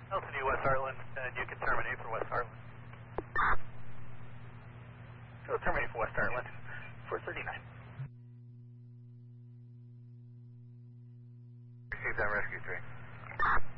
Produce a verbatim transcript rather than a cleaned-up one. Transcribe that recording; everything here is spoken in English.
L C D West Heartland, and you can terminate for West Heartland. So terminate for West Heartland, four thirty-nine. Received on Rescue three.